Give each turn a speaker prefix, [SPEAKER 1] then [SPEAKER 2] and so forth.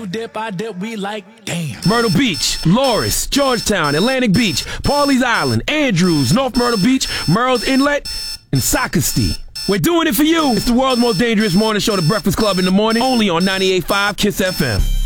[SPEAKER 1] Dip, I dip, we like, damn.
[SPEAKER 2] Myrtle Beach, Loris, Georgetown, Atlantic Beach, Pawleys Island, Andrews, North Myrtle Beach, Murrells Inlet, and Socastee. We're doing it for you. It's the world's most dangerous morning show, The Breakfast Club in the morning, only on 98.5 KISS FM.